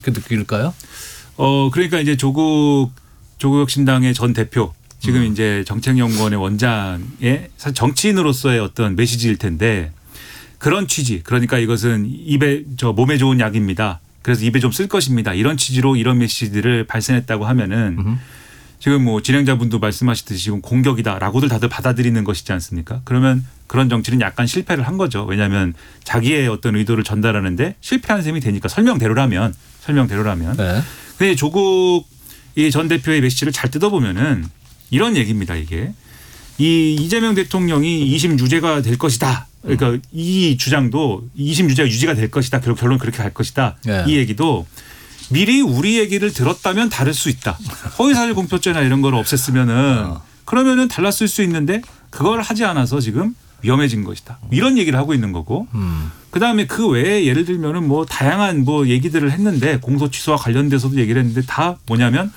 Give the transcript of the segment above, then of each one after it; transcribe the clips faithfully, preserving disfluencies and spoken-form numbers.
느낄까요? 어 그러니까 이제 조국 조국혁신당의 전 대표 지금 음. 이제 정책연구원의 원장의 사실 정치인으로서의 어떤 메시지일 텐데 그런 취지 그러니까 이것은 입에 저 몸에 좋은 약입니다. 그래서 입에 좀 쓸 것입니다. 이런 취지로 이런 메시지를 발생했다고 하면은 음. 지금 뭐 진행자분도 말씀하시듯이 지금 공격이다라고들 다들 받아들이는 것이지 않습니까? 그러면 그런 정치는 약간 실패를 한 거죠. 왜냐하면 자기의 어떤 의도를 전달하는데 실패한 셈이 되니까 설명대로라면 설명대로라면. 네. 근데 조국 이 전 대표의 메시지를 잘 뜯어보면은 이런 얘기입니다. 이게 이 이재명 대통령이 이심 유죄가 될 것이다. 그러니까 음. 이 주장도 이심 유죄가 유지가 될 것이다. 결국 결론 그렇게 갈 것이다. 네. 이 얘기도 미리 우리 얘기를 들었다면 다를 수 있다. 허위사실 공표죄나 이런 걸 없앴으면은 어. 그러면은 달랐을 수 있는데 그걸 하지 않아서 지금 위험해진 것이다. 이런 얘기를 하고 있는 거고. 음. 그다음에 그 외에 예를 들면은 뭐 다양한 뭐 얘기들을 했는데 공소 취소와 관련돼서도 얘기를 했는데 다 뭐냐면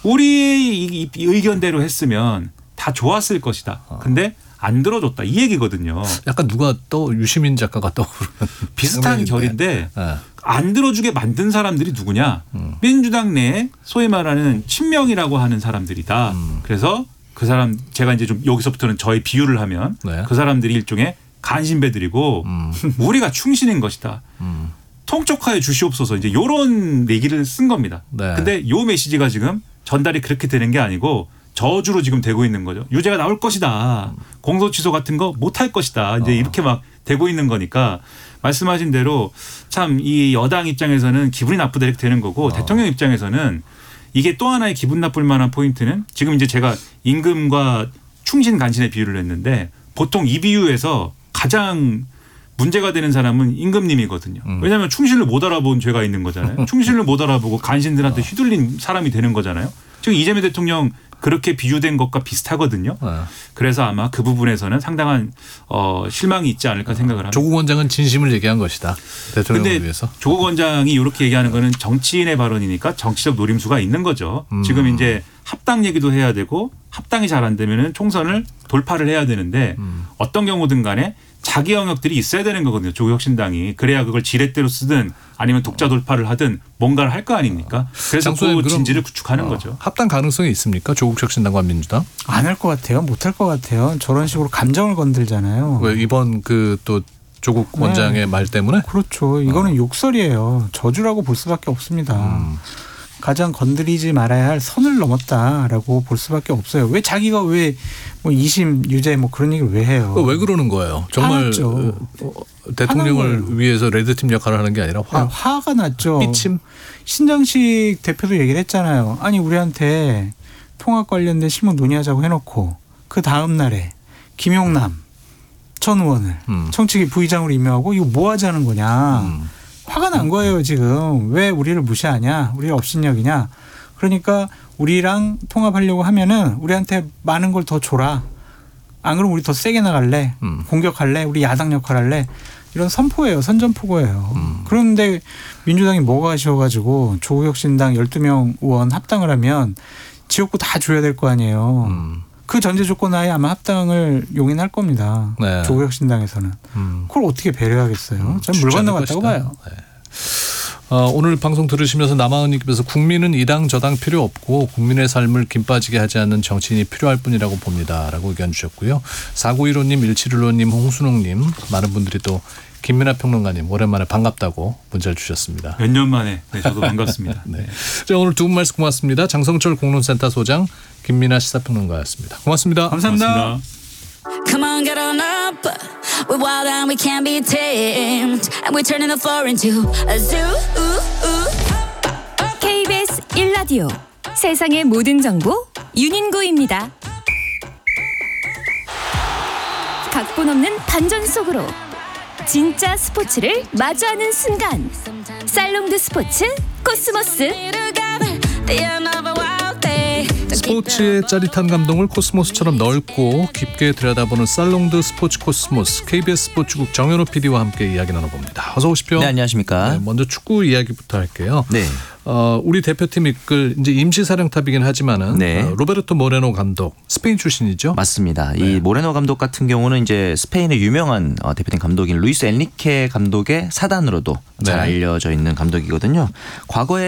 우리의 의견대로 했으면 다 좋았을 것이다. 근데 안 들어줬다. 이 얘기거든요. 약간 누가 또 유시민 작가가 떠오르는 비슷한 결인데 네. 안 들어주게 만든 사람들이 누구냐. 음. 민주당 내에 소위 말하는 친명이라고 하는 사람들이다. 음. 그래서 그 사람 제가 이제 좀 여기서부터는 저의 비유를 하면 네. 그 사람들이 일종의 간신배들이고 음. 우리가 충신인 것이다. 음. 통촉하여 주시옵소서 이제 이런 얘기를 쓴 겁니다. 네. 근데 이 메시지가 지금 전달이 그렇게 되는 게 아니고 저주로 지금 되고 있는 거죠. 유죄가 나올 것이다. 음. 공소취소 같은 거 못할 것이다. 이제 어. 이렇게 막 되고 있는 거니까 말씀하신 대로 참 이 여당 입장에서는 기분이 나쁘다 이렇게 되는 거고 어. 대통령 입장에서는 이게 또 하나의 기분 나쁠 만한 포인트는 지금 이제 제가 임금과 충신 간신의 비유를 했는데 보통 이 비유에서 가장 문제가 되는 사람은 임금님이거든요. 음. 왜냐하면 충신을 못 알아본 죄가 있는 거잖아요. 충신을 못 알아보고 간신들한테 휘둘린 사람이 되는 거잖아요. 지금 이재명 대통령 그렇게 비유된 것과 비슷하거든요. 네. 그래서 아마 그 부분에서는 상당한 어, 실망이 있지 않을까 생각을 합니다. 조국 원장은 진심을 얘기한 것이다. 대통령을 위해서. 조국 원장이 이렇게 얘기하는 거는 정치인의 발언이니까 정치적 노림수가 있는 거죠. 음. 지금 이제 합당 얘기도 해야 되고 합당이 잘 안 되면은 총선을 돌파를 해야 되는데 음. 어떤 경우든 간에 자기 영역들이 있어야 되는 거거든요. 조국혁신당이. 그래야 그걸 지렛대로 쓰든 아니면 독자 돌파를 하든 뭔가를 할 거 아닙니까? 그래서 그 진지를 구축하는 어, 거죠. 합당 가능성이 있습니까? 조국혁신당과 민주당? 안 할 것 같아요. 못 할 것 같아요. 저런 식으로 감정을 건들잖아요. 왜 이번 그 또 조국 네. 원장의 말 때문에? 그렇죠. 이거는 어. 욕설이에요. 저주라고 볼 수밖에 없습니다. 음. 가장 건드리지 말아야 할 선을 넘었다라고 볼 수밖에 없어요. 왜 자기가 왜 뭐 이심 유죄 뭐 그런 얘기를 왜 해요? 왜 그러는 거예요? 정말 어, 대통령을 위해서 레드팀 역할을 하는 게 아니라 화, 아, 화가 났죠. 삐침. 신장식 대표도 얘기를 했잖아요. 아니 우리한테 통합 관련된 실무 논의하자고 해놓고 그 다음 날에 김용남 전 의원을 음. 청취기 부의장으로 임명하고 이거 뭐 하자는 거냐. 음. 화가 난 거예요 지금. 왜 우리를 무시하냐. 우리가 업신여기냐. 그러니까 우리랑 통합하려고 하면은 우리한테 많은 걸 더 줘라. 안 그러면 우리 더 세게 나갈래. 음. 공격할래. 우리 야당 역할 할래. 이런 선포예요. 선전포고예요. 음. 그런데 민주당이 뭐가 아쉬워가지고 조국혁신당 열두 명 의원 합당을 하면 지역구 다 줘야 될 거 아니에요. 음. 그 전제 조건 하에 아마 합당을 용인할 겁니다. 네. 조국혁신당에서는. 음. 그걸 어떻게 배려하겠어요. 음, 저는 물 건너갔다고 봐요. 네. 어, 오늘 방송 들으시면서 남아은님께서 국민은 이 당 저 당 필요 없고 국민의 삶을 김 빠지게 하지 않는 정치인이 필요할 뿐이라고 봅니다. 라고 의견 주셨고요. 사구일오님, 일칠일오님, 홍순옥님 많은 분들이 또 김민하 평론가님 오랜만에 반갑다고 문자를 주셨습니다. 몇 년 만에 네, 저도 반갑습니다. 네. 자, 오늘 두 분 말씀 고맙습니다. 장성철 공론센터 소장 김민하 시사평론가였습니다. 고맙습니다. 감사합니다. 고맙습니다. Come on, get on up. We're wild and we can't be tamed. And we're turning the floor into a zoo. 케이비에스 일 라디오 세상의 모든 정보 윤인구입니다. 각본 없는 반전 속으로 진짜 스포츠를 마주하는 순간 살롱드 스포츠 코스모스. 스포츠의 짜릿한 감동을 코스모스처럼 넓고 깊게 들여다보는 살롱드 스포츠 코스모스 케이비에스 스포츠국 정현호 피디와 함께 이야기 나눠봅니다. 어서 오십시오. 네, 안녕하십니까. 네, 먼저 축구 이야기부터 할게요. 네. 어, 우리 대표팀 이끌 이제 임시사령탑이긴 하지만은 네. 어, 로베르토 모레노 감독 스페인 출신이죠. 맞습니다. 네. 이 모레노 감독 같은 경우는 이제 스페인의 유명한 어, 대표팀 감독인 루이스 엔리케 감독의 사단으로도 잘 네. 알려져 있는 감독이거든요. 과거에